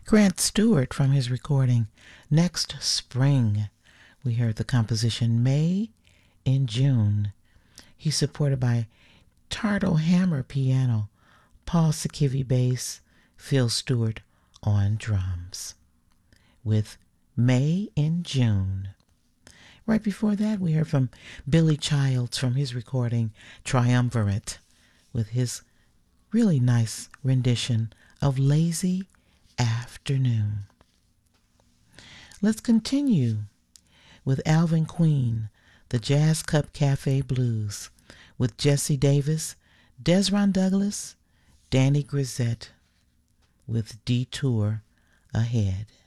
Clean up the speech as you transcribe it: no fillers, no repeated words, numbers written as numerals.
Grant Stewart from his recording Next Spring. We heard the composition May in June. He's supported by Tardo Hammer piano, Paul Sikivi bass, Phil Stewart on drums. With May in June. Right before that, we heard from Billy Childs from his recording Triumvirate with his really nice rendition of Lazy Afternoon. Let's continue with Alvin Queen, the Jazz Cup Cafe Blues, with Jesse Davis, Desron Douglas, Danny Grisette, with Detour Ahead.